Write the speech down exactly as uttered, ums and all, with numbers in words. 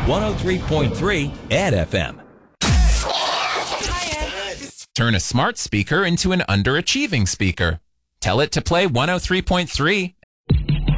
one oh three point three Ed F M. Turn a smart speaker into an underachieving speaker. Tell it to play one oh three point three